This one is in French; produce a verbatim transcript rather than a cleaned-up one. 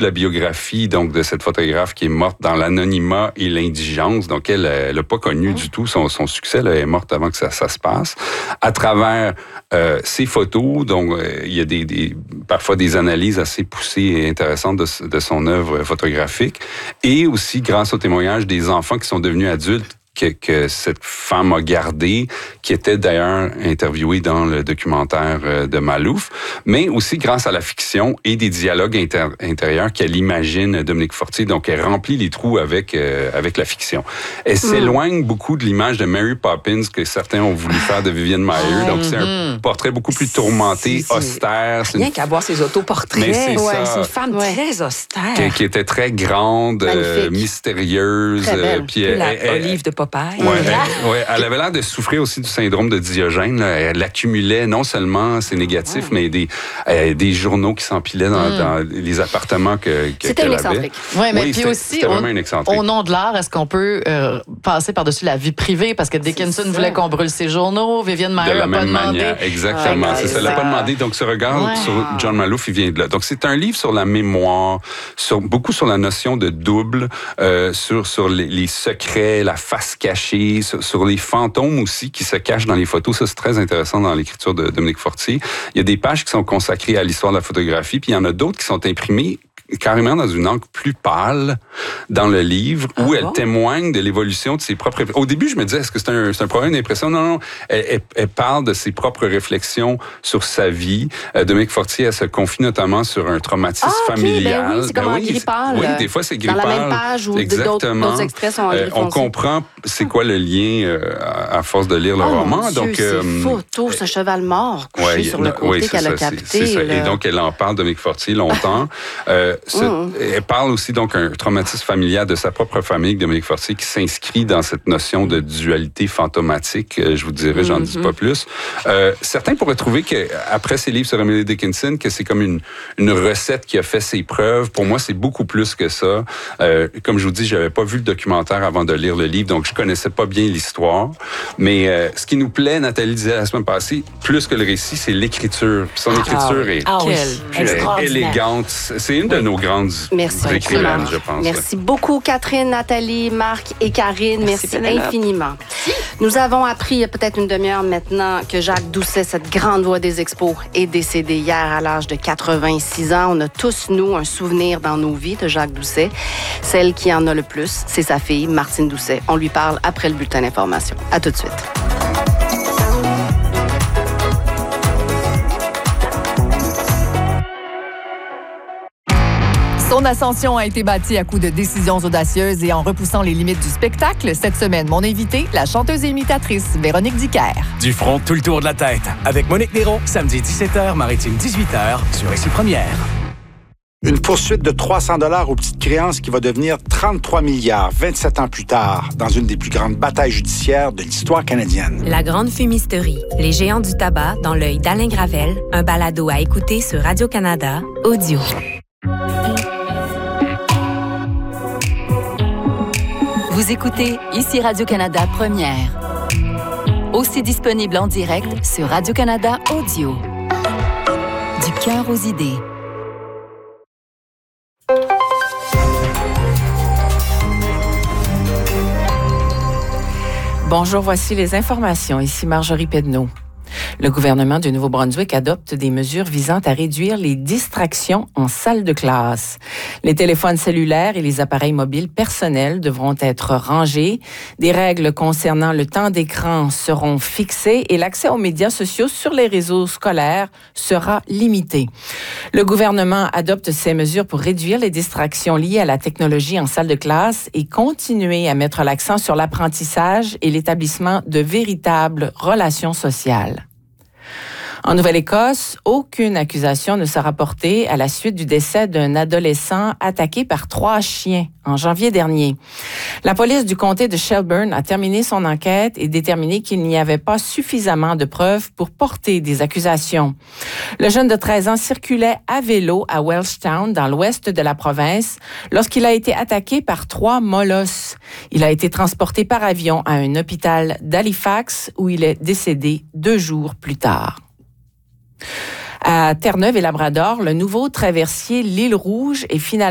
de la biographie donc de cette photographe qui est morte dans l'anonymat et l'indigence. Donc, elle, elle n'a pas connu mmh. du tout son, son succès. Là, elle est morte avant que ça, ça se passe. À travers euh, ses photos, donc euh, il y a des, des, parfois des analyses assez poussées et intéressantes de, de son œuvre photographique. Et aussi, grâce au témoignage des enfants qui sont devenus adultes, Que, que cette femme a gardé, qui était d'ailleurs interviewée dans le documentaire de Malouf, mais aussi grâce à la fiction et des dialogues inter- intérieurs qu'elle imagine Dominique Fortier. Donc, elle remplit les trous avec euh, avec la fiction. Elle mmh. s'éloigne beaucoup de l'image de Mary Poppins que certains ont voulu faire de Vivienne Maier. Donc, c'est un portrait beaucoup plus tourmenté, c'est, c'est austère. C'est rien une... qu'à voir ses autoportraits. Mais c'est, ouais, ça. c'est une femme ouais. très austère. Qui, qui était très grande, euh, mystérieuse. Très belle. Euh, puis la elle, elle, olive de Popeye. Ouais, elle, ouais, elle avait l'air de souffrir aussi du syndrome de Diogène. Là. Elle accumulait non seulement ses négatifs, oh. mais des, euh, des journaux qui s'empilaient dans, mm. dans les appartements que, que, c'était qu'elle une excentrique. avait. Ouais, mais oui, puis c'était, aussi, c'était au, une excentrique. Au nom de l'art, est-ce qu'on peut euh, passer par-dessus la vie privée? Parce que Dickinson voulait qu'on brûle ses journaux, Vivienne Maier n'a pas demandé. Manière. Exactement, ah, c'est ça. Elle n'a pas demandé. Donc, ce regard ouais. sur John Malouf, il vient de là. Donc, c'est un livre sur la mémoire, sur, beaucoup sur la notion de double, euh, sur, sur les, les secrets, la face cachée, sur, sur les fantômes aussi qui se cachent dans les photos. Ça, c'est très intéressant dans l'écriture de Dominique Fortier. Il y a des pages qui sont consacrées à l'histoire de la photographie, puis il y en a d'autres qui sont imprimées carrément dans une encre plus pâle dans le livre, où ah elle bon? témoigne de l'évolution de ses propres... Au début, je me disais, est-ce que c'est un, c'est un problème d'impression? Non, non, elle, elle, elle parle de ses propres réflexions sur sa vie. Euh, Dominique Fortier, elle se confie notamment sur un traumatisme ah, okay, familial. Ben oui, c'est comme ben en oui, gris-pâle. Oui, des fois, c'est gris-pâle. Dans la même page où d'autres, d'autres extraits sont en gris euh, On comprend c'est quoi le lien euh, à force de lire le oh, roman. Mon Dieu, donc, euh, c'est photo, ce cheval mort couché ouais, sur le côté oui, qu'elle ça, a capté. C'est, c'est ça. Là. Et donc, elle en parle, Dominique Fortier, longtemps. euh, ce, mm. Elle parle aussi donc un traumatisme familial de sa propre famille, Dominique Fortier, qui s'inscrit dans cette notion de dualité fantomatique. Je vous dirais, j'en mm-hmm. dis pas plus. Euh, certains pourraient trouver qu'après ses livres sur Emily Dickinson, que c'est comme une, une recette qui a fait ses preuves. Pour moi, c'est beaucoup plus que ça. Euh, comme je vous dis, j'avais pas vu le documentaire avant de lire le livre, donc je connaissais pas bien l'histoire. Mais euh, ce qui nous plaît, Nathalie disait la semaine passée, plus que le récit, c'est l'écriture. Puis son écriture ah, est ah, oui. est élégante. C'est une de nos grandes Merci écrivaines, je pense. Merci beaucoup, Catherine, Nathalie, Marc et Karine. Merci, Merci infiniment. Nous avons appris il y a peut-être une demi-heure maintenant que Jacques Doucet, cette grande voix des expos, est décédé hier à l'âge de quatre-vingt-six ans. On a tous, nous, un souvenir dans nos vies de Jacques Doucet. Celle qui en a le plus, c'est sa fille, Martine Doucet. On lui parle après le bulletin d'information. À tout de suite. Son ascension a été bâtie à coups de décisions audacieuses et en repoussant les limites du spectacle. Cette semaine, mon invitée, la chanteuse et imitatrice Véronique Dicker. Du front, tout le tour de la tête. Avec Monique Néron, samedi dix-sept heures, Maritime dix-huit heures, sur Ici Première. Une poursuite de trois cents dollars aux petites créances qui va devenir trente-trois milliards vingt-sept ans plus tard, dans une des plus grandes batailles judiciaires de l'histoire canadienne. La Grande Fumisterie, les géants du tabac dans l'œil d'Alain Gravel, un balado à écouter sur Radio-Canada, audio. Vous écoutez Ici Radio-Canada Première. Aussi disponible en direct sur Radio-Canada Audio. Du cœur aux idées. Bonjour, voici les informations. Ici Marjorie Pedneau. Le gouvernement du Nouveau-Brunswick adopte des mesures visant à réduire les distractions en salle de classe. Les téléphones cellulaires et les appareils mobiles personnels devront être rangés. Des règles concernant le temps d'écran seront fixées et l'accès aux médias sociaux sur les réseaux scolaires sera limité. Le gouvernement adopte ces mesures pour réduire les distractions liées à la technologie en salle de classe et continuer à mettre l'accent sur l'apprentissage et l'établissement de véritables relations sociales. En Nouvelle-Écosse, aucune accusation ne sera portée à la suite du décès d'un adolescent attaqué par trois chiens en janvier dernier. La police du comté de Shelburne a terminé son enquête et déterminé qu'il n'y avait pas suffisamment de preuves pour porter des accusations. Le jeune de treize ans circulait à vélo à Welshtown, dans l'ouest de la province, lorsqu'il a été attaqué par trois molosses. Il a été transporté par avion à un hôpital d'Halifax où il est décédé deux jours plus tard. À Terre-Neuve et Labrador, le nouveau traversier l'Île Rouge est finalement